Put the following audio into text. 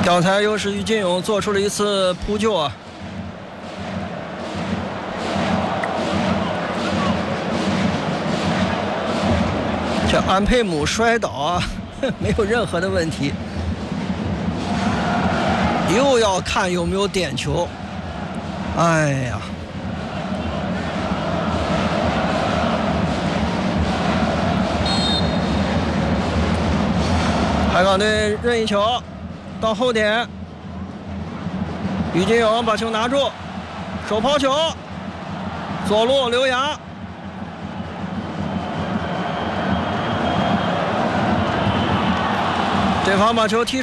刚才又是于金勇做出了一次扑救啊！这安佩姆摔倒啊，没有任何的问题。又要看有没有点球。哎呀！海港队任意球到后点，于金勇把球拿住，手抛球，左路刘洋，对方把球踢